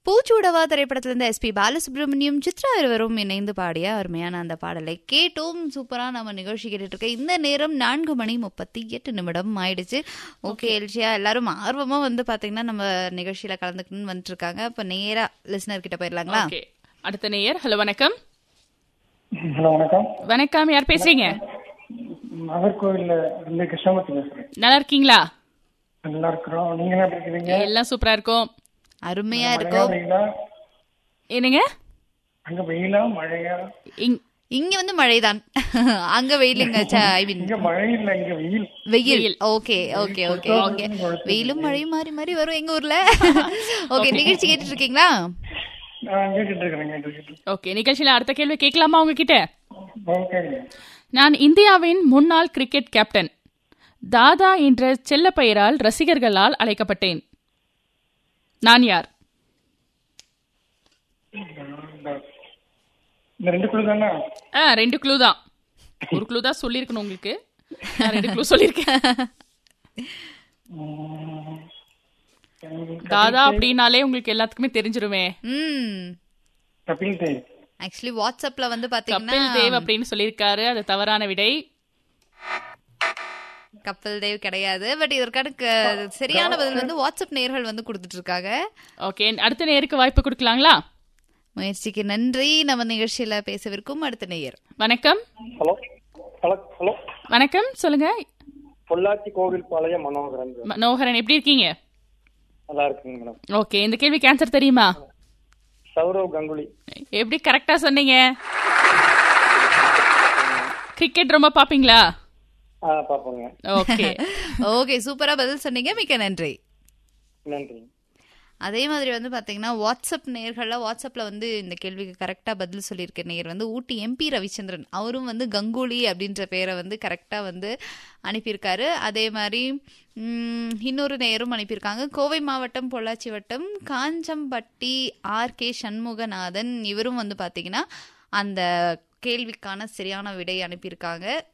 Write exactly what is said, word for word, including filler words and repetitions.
பூச்சூடவா திரைப்படத்திலிருந்து S B Balasubramaniam Chitra இருவரும் இணைந்து பாடிய அருமையான அந்த பாடலை கேட்டோம். சூப்பரா நம்ம நிகழ்ச்சி கேட்டுட்டு இருக்க இந்த நேரம் நான்கு மணி முப்பத்தி எட்டு நிமிடம் ஆயிடுச்சு. ஓகே எல்ஷியா, எல்லாரும் ஆர்வமா வந்து பாத்தீங்கன்னா நம்ம நிகழ்ச்சியில கலந்துக்கணும்னு வந்துட்டு இருக்காங்க. இப்ப நேரா லிசனர் கிட்ட போயிடலாங்களா? அடுத்த நேயர். ஹலோ வணக்கம். ஹலோ வணக்கம். வணக்கம், யார் பேசுறீங்க? நாகர்கோவில்ல இருந்து கிருஷ்ணமூர்த்தி பேசுறேன். நல்லா இருக்கீங்களா? நல்லா இருக்கிறோம். நீங்க என்ன இருக்கீங்க? எல்லாம் சூப்பரா இருக்கும். அருமையா இருக்கும். என்னங்க? அங்க வெயிலா மழையா? இங்க வந்து மழைதான். அங்க வெயிலுங்க. ஐ மீன் இங்க மழை இல்ல, இங்க வெயில். வெயில். Okay okay okay okay. வெயிலும் மழையும் மாறி மாறி வரும் எங்க ஊர்ல. ஓகே, நிகழ்ச்சி கேட்டுட்டு இருக்கீங்களா? ஓகே, நிகழ்ச்சியில அடுத்த கேள்வி கேட்கலாமா உங்ககிட்ட? நான் இந்தியாவின் முன்னாள் கிரிக்கெட் கேப்டன். தாதா என்ற செல்ல பெயரால் ரசிகர்களால் அழைக்கப்பட்டேன். நான் யார்? ரெண்டு க்ளூ தானா? ஆ, ரெண்டு க்ளூ தான். ஒரு க்ளூ தான் சொல்லியிருக்கணும் உங்களுக்கு. நான் ரெண்டு க்ளூ சொல்லியிருக்கேன். தாதா அப்படின்னாலே உங்களுக்கு எல்லாத்துக்குமே தெரிஞ்சிருமே. ம் கபில் தேவ். ஆக்சுவலி வாட்ஸ்அப்ல வந்து பாத்தீங்கன்னா கபில் தேவ் அப்படின்னு சொல்லியிருக்காரு. அது தவறான விடை. கபில் தேவ் கிடையாது. பட் இதற்கான சரியான பதில் வந்து வாட்ஸ்அப் நேயர்கள் வந்து கொடுத்துட்டு இருக்காங்க. ஓகே, அடுத்த நேயருக்கு வாய்ப்பு கொடுக்கலாங்களா? முயற்சிக்கு நன்றி. நம்ம நிகழ்ச்சியில பேசவிருக்கும் அடுத்த நேயர். வணக்கம். ஹலோ ஹலோ வணக்கம், சொல்லுங்க. பொள்ளாச்சி கோவில் பாளையம் மனோகரன். மனோகரன், எப்படி இருக்கீங்க? நல்லா இருக்குங்க மேடம். ஓகே, இந்த கேள்விக்கு ஆன்சர் தெரியுமா? சௌரவ் கங்குலி. எப்படி கரெக்டா சொன்னீங்க. கிரிக்கெட் ரொம்ப பாப்பீங்களா? பாப்போங்க. ஓகே ஓகே, சூப்பரா பதில் சொன்னீங்க. மிக்க நன்றி. நன்றி. அதே மாதிரி வந்து பாத்தீங்கன்னா வாட்ஸ்அப் நேயர்கள்ல வாட்ஸ்அப்ல வந்து இந்த கேள்விக்கு கரெக்டா பதில் சொல்லியிருக்க நேயர் வந்து ஊட்டி எம்பி ரவிச்சந்திரன். அவரும் வந்து கங்குலி அப்படின்ற பேரை வந்து கரெக்டா வந்து அனுப்பியிருக்காரு. அதே மாதிரி இன்னொரு நேயரும் அனுப்பியிருக்காங்க. கோவை மாவட்டம் பொள்ளாச்சி வட்டம் காஞ்சம்பட்டி ஆர் கே சண்முகநாதன். இவரும் வந்து பாத்தீங்கன்னா அந்த கேள்விக்கான சரியான விடை அனுப்பியிருக்காங்க.